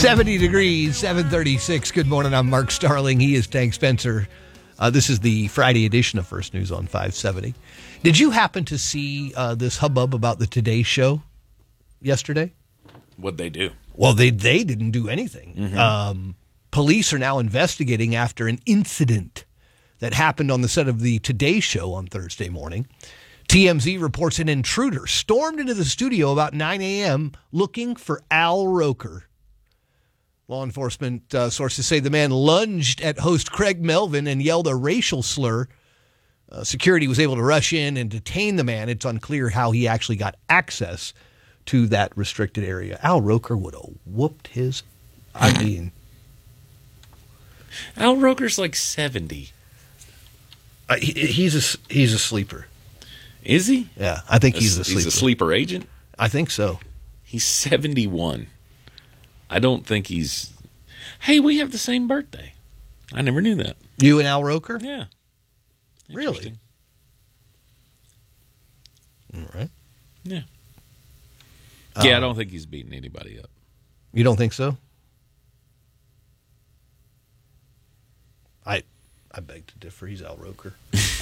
70 degrees, 736. Good morning. I'm Mark Starling. He is Tank Spencer. This is the Friday edition of First News on 570. Did you happen to see this hubbub about the Today Show yesterday? What'd they do? Well, they didn't do anything. Mm-hmm. Police are now investigating after an incident that happened on the set of the Today Show on Thursday morning. TMZ reports an intruder stormed into the studio about 9 a.m. looking for Al Roker. Law enforcement sources say the man lunged at host Craig Melvin and yelled a racial slur. Security was able to rush in and detain the man. It's unclear how he actually got access to that restricted area. Al Roker would have whooped his... Al Roker's like 70. He's a sleeper. Is he? Yeah, I think he's a sleeper. He's a sleeper agent? I think so. He's 71. I don't think he's... Hey, we have the same birthday. I never knew that. You and Al Roker? Yeah. Really? All right. Yeah. Yeah, I don't think he's beating anybody up. You don't think so? I beg to differ. He's Al Roker.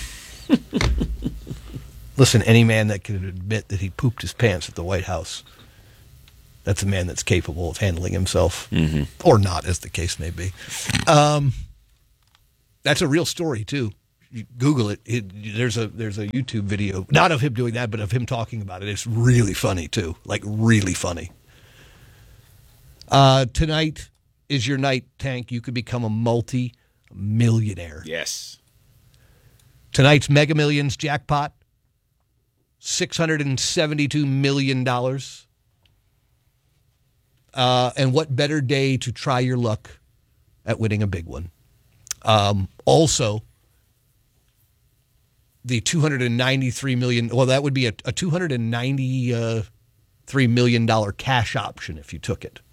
Listen, any man that can admit that he pooped his pants at the White House, that's a man that's capable of handling himself. Mm-hmm. Or not, as the case may be. That's a real story, too. You Google it. There's a YouTube video, not of him doing that, but of him talking about it. It's really funny, too. Like, really funny. Tonight is your night, Tank. You could become a multi-millionaire. Yes. Tonight's Mega Millions jackpot, $672 million. And what better day to try your luck at winning a big one? Also, the $293 million, well, that would be a $293 million cash option if you took it.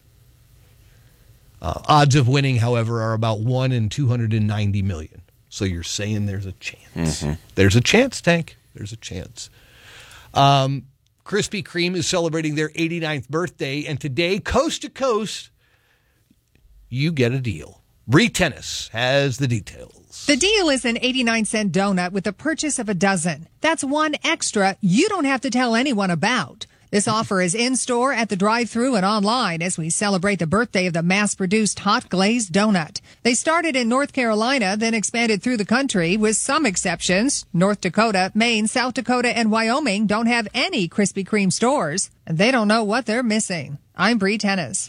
Odds of winning, however, are about 1 in 290 million. So you're saying there's a chance. Mm-hmm. There's a chance, Tank. There's a chance. Krispy Kreme is celebrating their 89th birthday, and today, coast to coast, you get a deal. Bree Tennis has the details. The deal is an 89-cent donut with the purchase of a dozen. That's one extra you don't have to tell anyone about. This offer is in-store, at the drive-thru, and online as we celebrate the birthday of the mass-produced hot glazed donut. They started in North Carolina, then expanded through the country, with some exceptions. North Dakota, Maine, South Dakota, and Wyoming don't have any Krispy Kreme stores, and they don't know what they're missing. I'm Bree Tennis.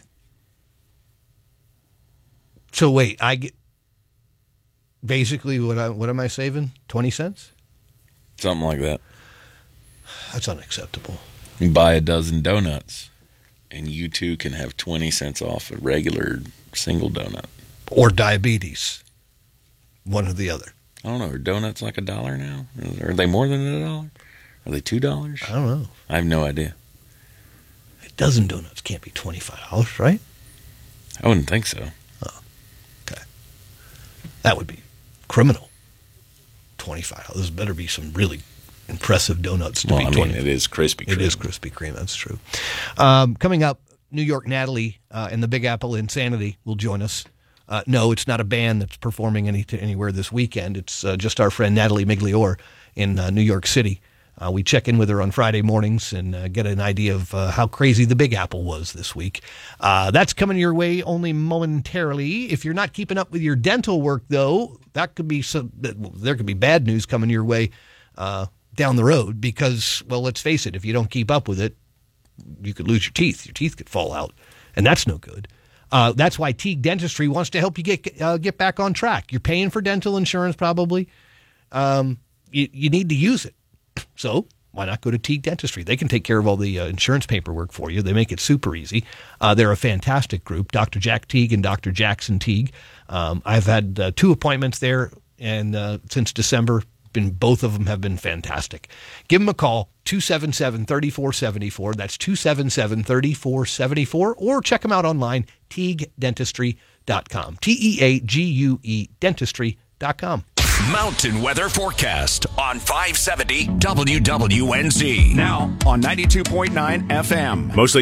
So wait, I get basically what am I saving? 20 cents? Something like that. That's unacceptable. You buy a dozen donuts, and you too can have 20 cents off a regular single donut. Or diabetes. One or the other. I don't know. Are donuts like $1 now? Are they more than $1? Are they $2? I don't know. I have no idea. A dozen donuts can't be $25, right? I wouldn't think so. Oh, okay. That would be criminal. $25. This better be some really impressive donuts to be 20. It is Krispy Kreme. It is Krispy Kreme, that's true. Coming up, New York Natalie and the Big Apple Insanity will join us. No, it's not a band that's performing anywhere this weekend. It's just our friend Natalie Migliore in New York City. We check in with her on Friday mornings and get an idea of how crazy the Big Apple was this week. That's coming your way only momentarily. If you're not keeping up with your dental work, though, there could be bad news coming your way down the road because, well, let's face it, if you don't keep up with it, you could lose your teeth. Your teeth could fall out, and that's no good. That's why Teague Dentistry wants to help you get back on track. You're paying for dental insurance probably. You need to use it. So why not go to Teague Dentistry? They can take care of all the insurance paperwork for you. They make it super easy. They're a fantastic group, Dr. Jack Teague and Dr. Jackson Teague. I've had 2 appointments there, and since December, both of them have been fantastic. Give them a call, 277-3474. That's 277-3474. Or check them out online, TeagueDentistry.com. TeaGue Dentistry.com. Mountain weather forecast on 570 WWNZ. Now on 92.9 FM. Mostly sunny.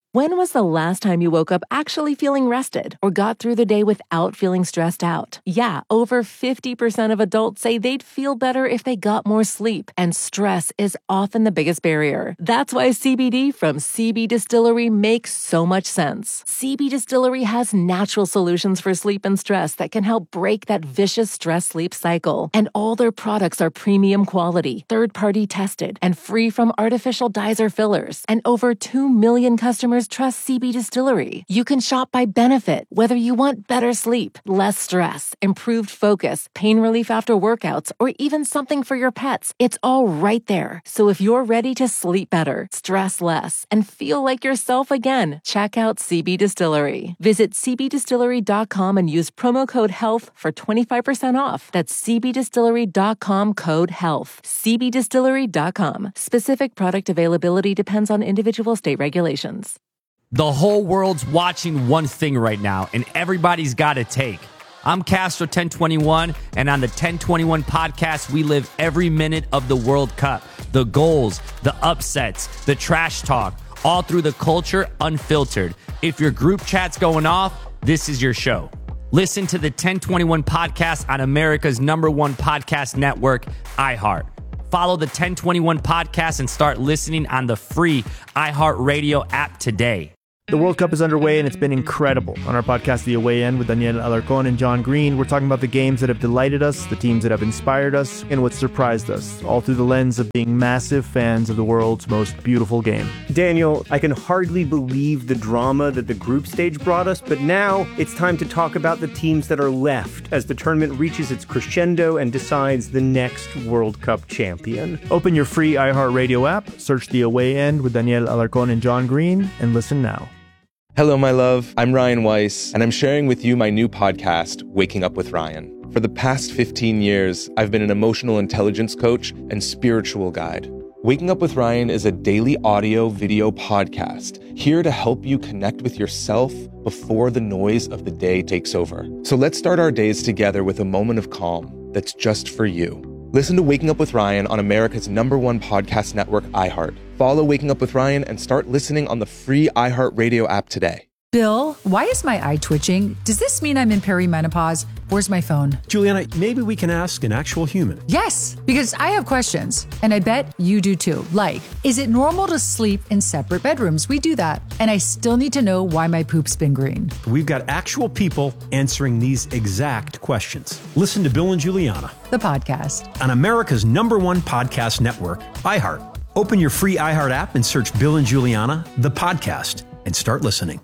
When was the last time you woke up actually feeling rested or got through the day without feeling stressed out? Yeah, over 50% of adults say they'd feel better if they got more sleep, and stress is often the biggest barrier. That's why CBD from CB Distillery makes so much sense. CB Distillery has natural solutions for sleep and stress that can help break that vicious stress-sleep cycle. And all their products are premium quality, third-party tested, and free from artificial dyes or fillers. And over 2 million customers trust CB Distillery. You can shop by benefit, whether you want better sleep, less stress, improved focus, pain relief after workouts, or even something for your pets. It's all right there. So if you're ready to sleep better, stress less, and feel like yourself again, check out CB Distillery. Visit cbdistillery.com and use promo code HEALTH for 25% off. That's cbdistillery.com, code HEALTH. cbdistillery.com. Specific product availability depends on individual state regulations. The whole world's watching one thing right now, and everybody's got a take. I'm Castro 1021, and on the 1021 podcast, we live every minute of the World Cup. The goals, the upsets, the trash talk, all through the culture, unfiltered. If your group chat's going off, this is your show. Listen to the 1021 podcast on America's #1 podcast network, iHeart. Follow the 1021 podcast and start listening on the free iHeartRadio app today. The World Cup is underway, and it's been incredible. On our podcast, The Away End, with Daniel Alarcón and John Green, we're talking about the games that have delighted us, the teams that have inspired us, and what surprised us, all through the lens of being massive fans of the world's most beautiful game. Daniel, I can hardly believe the drama that the group stage brought us, but now it's time to talk about the teams that are left as the tournament reaches its crescendo and decides the next World Cup champion. Open your free iHeartRadio app, search The Away End with Daniel Alarcón and John Green, and listen now. Hello, my love. I'm Ryan Weiss, and I'm sharing with you my new podcast, Waking Up with Ryan. For the past 15 years, I've been an emotional intelligence coach and spiritual guide. Waking Up with Ryan is a daily audio-video podcast here to help you connect with yourself before the noise of the day takes over. So let's start our days together with a moment of calm that's just for you. Listen to Waking Up with Ryan on America's #1 podcast network, iHeart. Follow Waking Up with Ryan and start listening on the free iHeartRadio app today. Bill, why is my eye twitching? Does this mean I'm in perimenopause? Where's my phone? Juliana, maybe we can ask an actual human. Yes, because I have questions, and I bet you do too. Like, is it normal to sleep in separate bedrooms? We do that. And I still need to know why my poop's been green. We've got actual people answering these exact questions. Listen to Bill and Juliana, the podcast, on America's #1 podcast network, iHeart. Open your free iHeart app and search Bill and Juliana, the podcast, and start listening.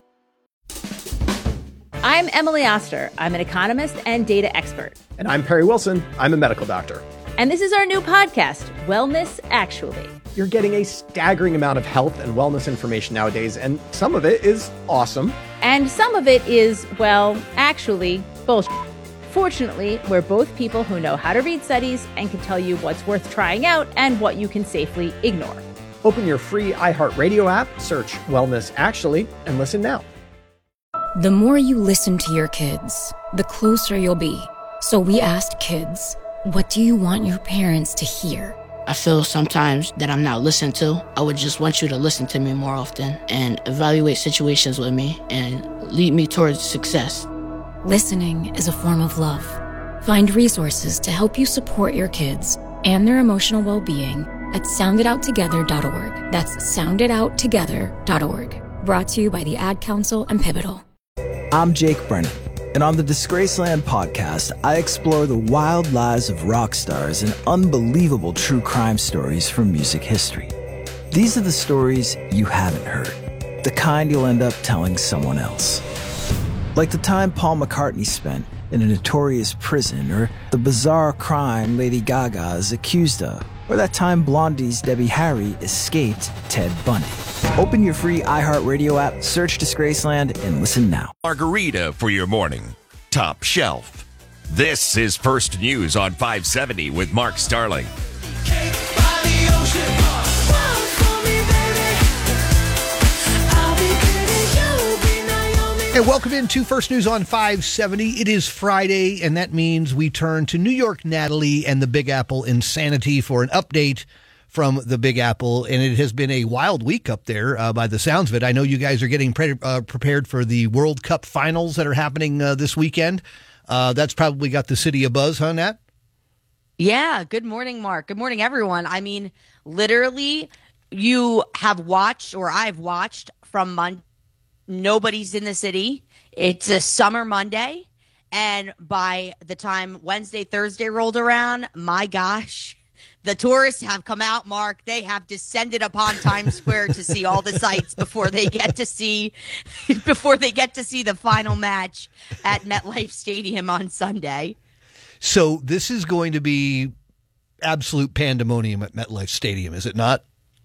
I'm Emily Oster. I'm an economist and data expert. And I'm Perry Wilson. I'm a medical doctor. And this is our new podcast, Wellness Actually. You're getting a staggering amount of health and wellness information nowadays, and some of it is awesome. And some of it is, well, actually, bullshit. Fortunately, we're both people who know how to read studies and can tell you what's worth trying out and what you can safely ignore. Open your free iHeartRadio app, search Wellness Actually, and listen now. The more you listen to your kids, the closer you'll be. So we asked kids, what do you want your parents to hear? I feel sometimes that I'm not listened to. I would just want you to listen to me more often and evaluate situations with me and lead me towards success. Listening is a form of love. Find resources to help you support your kids and their emotional well-being at sounditouttogether.org. That's sounditouttogether.org. Brought to you by the Ad Council and Pivotal. I'm Jake Brennan, and on the Disgraceland podcast, I explore the wild lives of rock stars and unbelievable true crime stories from music history. These are the stories you haven't heard, the kind you'll end up telling someone else. Like the time Paul McCartney spent in a notorious prison, or the bizarre crime Lady Gaga is accused of, or that time Blondie's Debbie Harry escaped Ted Bundy. Open your free iHeartRadio app, search Disgraceland, and listen now. Margarita for your morning. Top shelf. This is First News on 570 with Mark Starling. Hey, welcome into First News on 570. It is Friday, and that means we turn to New York Natalie and the Big Apple Insanity for an update from the Big Apple, and it has been a wild week up there by the sounds of it. I know you guys are getting prepared for the World Cup finals that are happening this weekend. That's probably got the city abuzz, huh, Nat? Yeah. Good morning, Mark. Good morning, everyone. I mean, literally, you have watched, or I've watched from Monday. Nobody's in the city. It's a summer Monday. And by the time Wednesday, Thursday rolled around, my gosh, the tourists have come out, Mark. They have descended upon Times Square to see all the sights before they get to see the final match at MetLife Stadium on Sunday. So this is going to be absolute pandemonium at MetLife Stadium, is it not?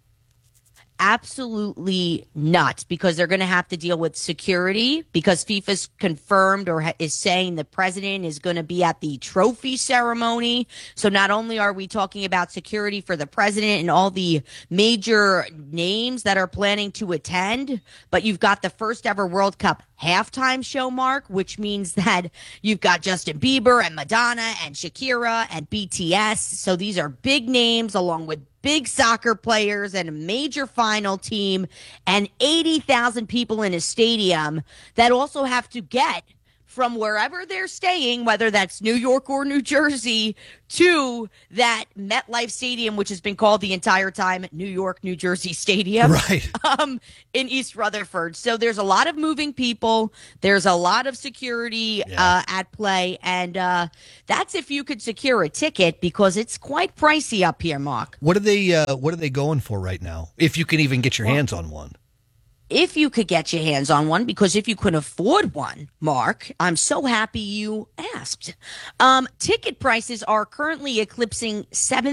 Absolutely nuts, because they're going to have to deal with security, because FIFA's confirmed or is saying the president is going to be at the trophy ceremony. So not only are we talking about security for the president and all the major names that are planning to attend, but you've got the first ever World Cup halftime show, Mark, which means that you've got Justin Bieber and Madonna and Shakira and BTS. So these are big names, along with big soccer players and a major final team, and 80,000 people in a stadium that also have to get from wherever they're staying, whether that's New York or New Jersey, to that MetLife Stadium, which has been called the entire time New York, New Jersey Stadium, right? In East Rutherford. So there's a lot of moving people. There's a lot of security at play, and that's if you could secure a ticket, because it's quite pricey up here, Mark. What are they going for right now? If you can even get your hands on one. If you could get your hands on one, because if you can afford one, Mark, I'm so happy you asked. Ticket prices are currently eclipsing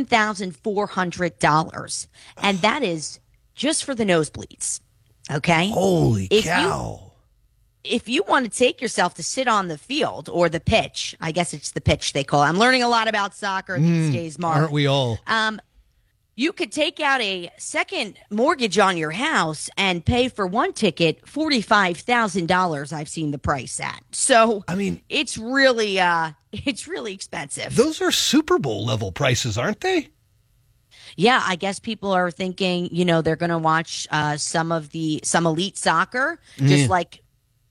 $7,400, and that is just for the nosebleeds. Okay? Holy cow. If you want to take yourself to sit on the field or the pitch, I guess it's the pitch they call it. I'm learning a lot about soccer these days, Mark. Aren't we all? You could take out a second mortgage on your house and pay for one ticket $45,000. I've seen the price at. So I mean, it's really expensive. Those are Super Bowl level prices, aren't they? Yeah, I guess people are thinking, they're going to watch some elite soccer, just like,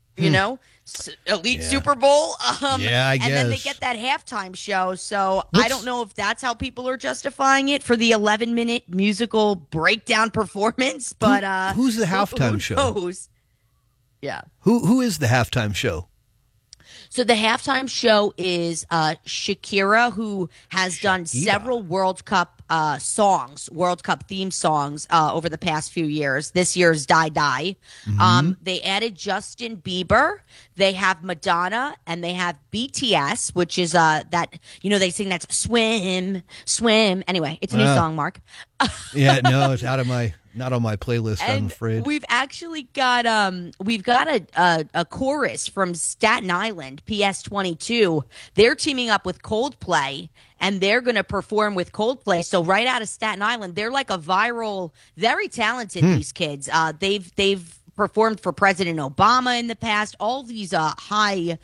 elite Super Bowl. Yeah, I guess. And then they get that halftime show. So I don't know if that's how people are justifying it, for the 11-minute musical breakdown performance. But who's the halftime who show? Knows? Yeah. Who is the halftime show? So the halftime show is Shakira, who has done several World Cup World Cup theme songs over the past few years. This year's Die Die. Mm-hmm. They added Justin Bieber. They have Madonna, and they have BTS, which is that, they sing that Swim, Swim. Anyway, it's a new song, Mark. Yeah, no, it's not on my playlist, and I'm afraid. We've actually got a chorus from Staten Island, PS22. They're teaming up with Coldplay, and they're going to perform with Coldplay. So right out of Staten Island, they're like a viral, very talented, these kids. They've performed for President Obama in the past, all these high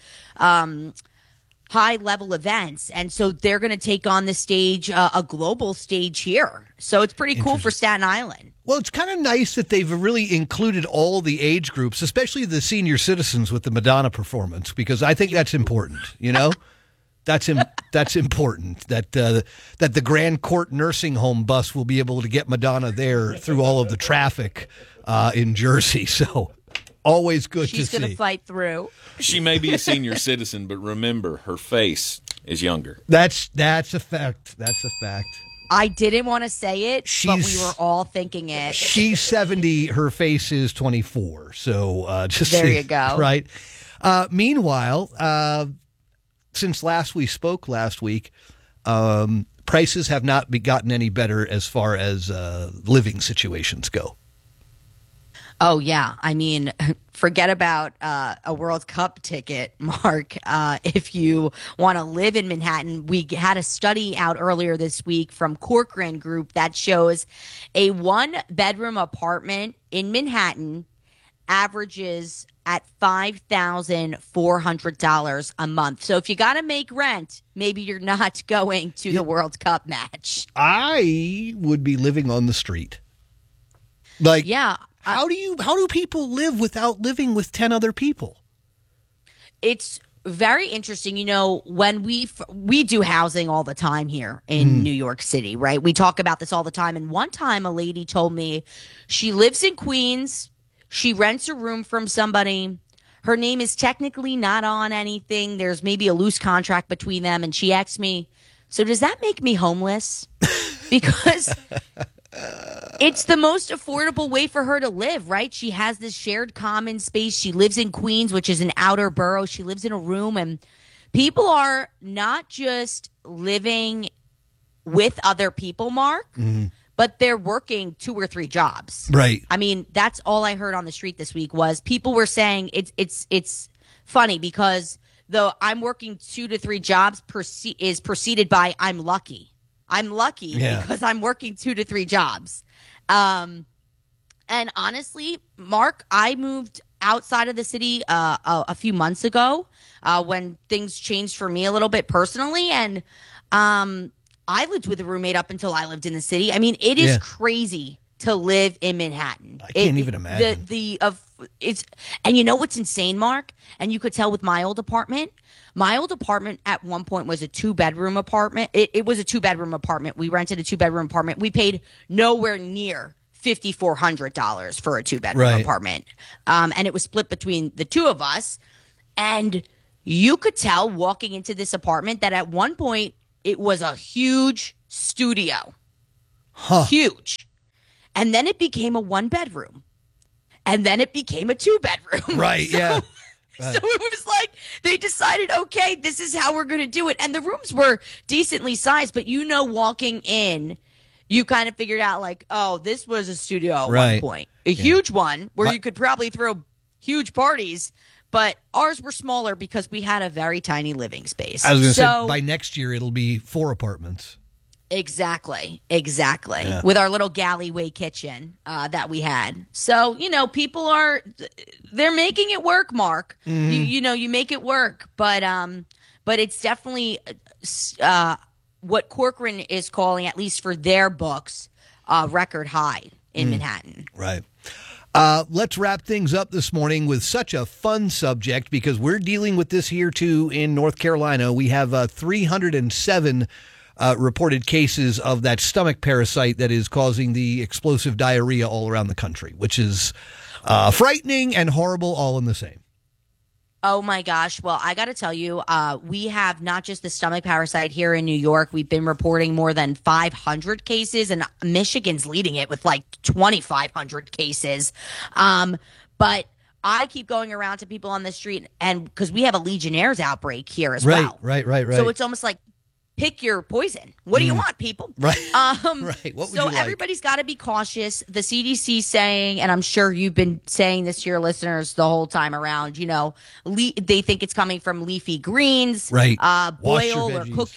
level events. And so they're going to take on the stage, a global stage here. So it's pretty cool for Staten Island. Well, it's kind of nice that they've really included all the age groups, especially the senior citizens, with the Madonna performance, because I think that's important, That's important, that the Grand Court nursing home bus will be able to get Madonna there through all of the traffic in Jersey. So always good to see. She's going to fight through. She may be a senior citizen, but remember, her face is younger. That's a fact. That's a fact. I didn't want to say it, but we were all thinking it. She's 70. Her face is 24. So just there you go. Right. Meanwhile, since we spoke last week, prices have not gotten any better as far as living situations go. Oh, yeah. I mean, forget about a World Cup ticket, Mark. If you want to live in Manhattan, we had a study out earlier this week from Corcoran Group that shows a one-bedroom apartment in Manhattan averages at $5,400 a month. So if you got to make rent, maybe you're not going to the World Cup match. I would be living on the street. Like, yeah. How do people live without living with 10 other people? It's very interesting. You know, when we do housing all the time here in New York City, right? We talk about this all the time. And one time a lady told me she lives in Queens. She rents a room from somebody. Her name is technically not on anything. There's maybe a loose contract between them. And she asked me, so does that make me homeless? Because it's the most affordable way for her to live, right? She has this shared common space. She lives in Queens, which is an outer borough. She lives in a room, and people are not just living with other people, Mark, but they're working 2 or 3 jobs. Right. I mean, that's all I heard on the street this week was people were saying it's funny because though I'm working 2 to 3 jobs is preceded by I'm lucky. I'm lucky because I'm working 2 to 3 jobs. And honestly, Mark, I moved outside of the city a few months ago when things changed for me a little bit personally. And I lived with a roommate up until I lived in the city. I mean, it is crazy to live in Manhattan. I can't even imagine. And you know what's insane, Mark? And you could tell with my old apartment. My old apartment at one point was a 2-bedroom apartment. It was a 2-bedroom apartment. We rented a 2-bedroom apartment. We paid nowhere near $5,400 for a 2-bedroom apartment. And it was split between the 2 of us. And you could tell walking into this apartment that at one point it was a huge studio. Huge. And then it became a 1-bedroom. And then it became a 2-bedroom. Right, yeah. So it was like they decided, okay, this is how we're going to do it. And the rooms were decently sized, but walking in, you kind of figured out like, oh, this was a studio at one point. A huge one where you could probably throw huge parties, but ours were smaller because we had a very tiny living space. I was going to say, by next year, it'll be 4 apartments. Exactly. Yeah. With our little galleyway kitchen that we had. So, people they're making it work, Mark. You make it work. But it's definitely what Corcoran is calling, at least for their books, record high in Manhattan. Right. Let's wrap things up this morning with such a fun subject because we're dealing with this here, too, in North Carolina. We have 307 reported cases of that stomach parasite that is causing the explosive diarrhea all around the country, which is frightening and horrible all in the same. Oh, my gosh. Well, I got to tell you, we have not just the stomach parasite here in New York. We've been reporting more than 500 cases, and Michigan's leading it with like 2,500 cases. But I keep going around to people on the street, and because we have a Legionnaire's outbreak here as well. Right. So it's almost like, pick your poison. What do you want, people? Right. Right. What would you like? Everybody's got to be cautious. The CDC saying, and I'm sure you've been saying this to your listeners the whole time around, they think it's coming from leafy greens. Right. Boil or cook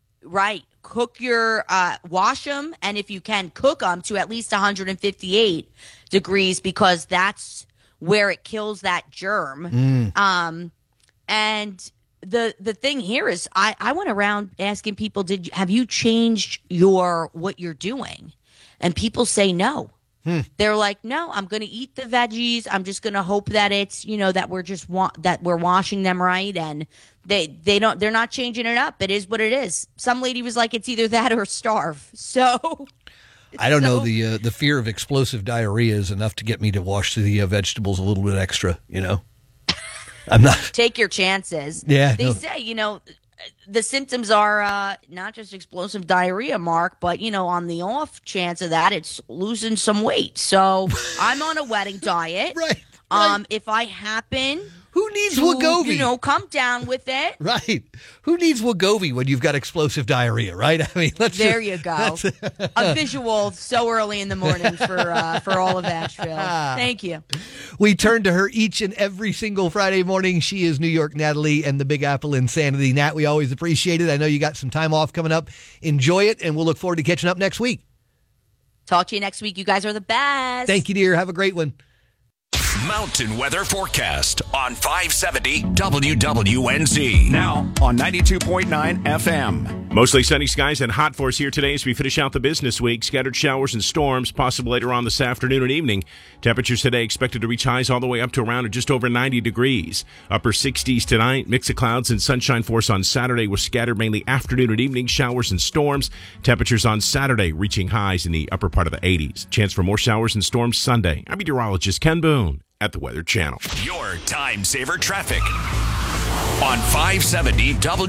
your, wash them. And if you can, cook them to at least 158 degrees because that's where it kills that germ. And the thing here is I went around asking people, have you changed what you're doing? And people say no. They're like, no, I'm going to eat the veggies. I'm just going to hope that it's, that we're just that we're washing them right. And they're not changing it up. It is what it is. Some lady was like, it's either that or starve. So I don't know. The fear of explosive diarrhea is enough to get me to wash the vegetables a little bit extra, I'm not. Take your chances. Yeah. They say, the symptoms are not just explosive diarrhea, Mark, but, on the off chance of that, it's losing some weight. So I'm on a wedding diet. Right. If I happen Who needs Wegovy? Come down with it. Right. Who needs Wegovy when you've got explosive diarrhea, right? I mean, you go. A visual so early in the morning for all of Asheville. Thank you. We turn to her each and every single Friday morning. She is New York Natalie and the Big Apple Insanity. Nat, we always appreciate it. I know you got some time off coming up. Enjoy it, and we'll look forward to catching up next week. Talk to you next week. You guys are the best. Thank you, dear. Have a great one. Mountain weather forecast on 570 WWNZ. Now on 92.9 FM. Mostly sunny skies and hot for us here today as we finish out the business week. Scattered showers and storms possible later on this afternoon and evening. Temperatures today expected to reach highs all the way up to around just over 90 degrees. Upper 60s tonight. Mix of clouds and sunshine for us on Saturday with scattered mainly afternoon and evening showers and storms. Temperatures on Saturday reaching highs in the upper part of the 80s. Chance for more showers and storms Sunday. I'm meteorologist Ken Boone at the Weather Channel. Your time saver traffic on 570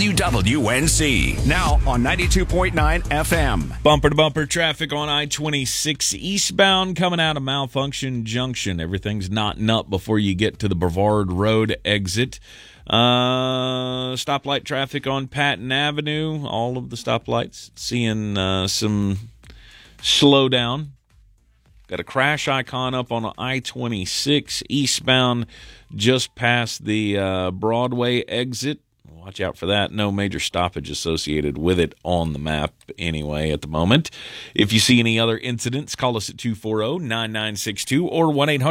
WWNZ. Now on 92.9 FM. Bumper-to-bumper traffic on I-26 eastbound coming out of Malfunction Junction. Everything's knotting up before you get to the Brevard Road exit. Stoplight traffic on Patton Avenue. All of the stoplights seeing some slowdown. Got a crash icon up on I-26 eastbound just past the Broadway exit. Watch out for that. No major stoppage associated with it on the map anyway at the moment. If you see any other incidents, call us at 240-9962 or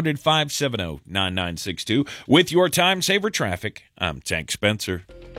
1-800-570-9962. With your time saver traffic, I'm Tank Spencer.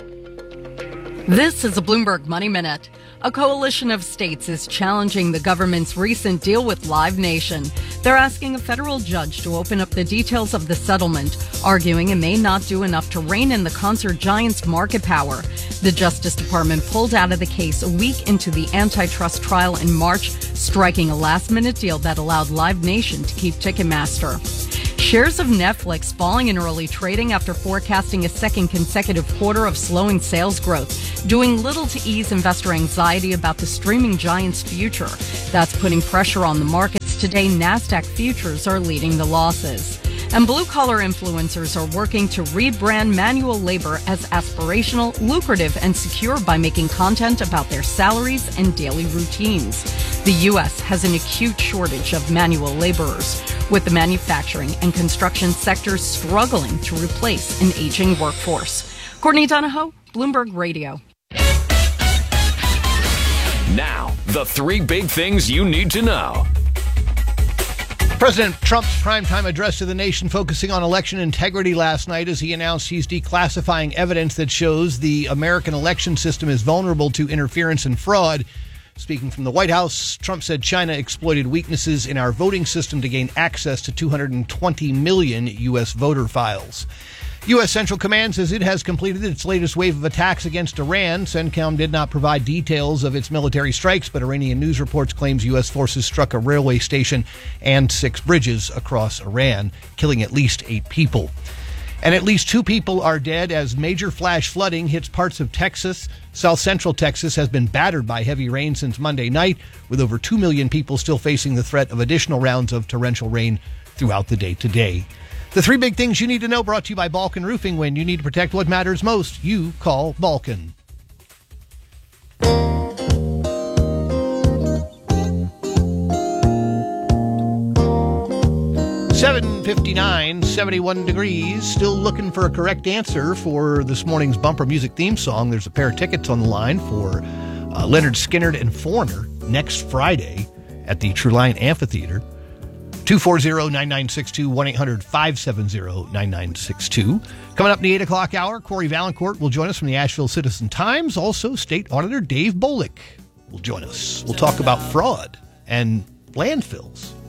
This is a Bloomberg Money Minute. A coalition of states is challenging the government's recent deal with Live Nation. They're asking a federal judge to open up the details of the settlement, arguing it may not do enough to rein in the concert giant's market power. The Justice Department pulled out of the case a week into the antitrust trial in March, striking a last-minute deal that allowed Live Nation to keep Ticketmaster. Shares of Netflix falling in early trading after forecasting a second consecutive quarter of slowing sales growth, doing little to ease investor anxiety about the streaming giant's future. That's putting pressure on the markets. Today, NASDAQ futures are leading the losses. And blue-collar influencers are working to rebrand manual labor as aspirational, lucrative, and secure by making content about their salaries and daily routines. The U.S. has an acute shortage of manual laborers, with the manufacturing and construction sectors struggling to replace an aging workforce. Courtney Donahoe, Bloomberg Radio. Now, the three big things you need to know. President Trump's primetime address to the nation focusing on election integrity last night as he announced he's declassifying evidence that shows the American election system is vulnerable to interference and fraud. Speaking from the White House, Trump said China exploited weaknesses in our voting system to gain access to 220 million U.S. voter files. U.S. Central Command says it has completed its latest wave of attacks against Iran. CENTCOM did not provide details of its military strikes, but Iranian news reports claims U.S. forces struck a railway station and 6 bridges across Iran, killing at least 8 people. And at least 2 people are dead as major flash flooding hits parts of Texas. South Central Texas has been battered by heavy rain since Monday night, with over 2 million people still facing the threat of additional rounds of torrential rain throughout the day today. The 3 big things you need to know, brought to you by Balkan Roofing. When you need to protect what matters most, you call Balkan. 7:59, 71 degrees. Still looking for a correct answer for this morning's bumper music theme song. There's a pair of tickets on the line for Leonard Skinner and Foreigner next Friday at the Truliant Amphitheater. 240-9962, 1-800-570-9962. Coming up in the 8 o'clock hour, Corey Valancourt will join us from the Asheville Citizen-Times. Also, State Auditor Dave Bolick will join us. We'll talk about fraud and landfills.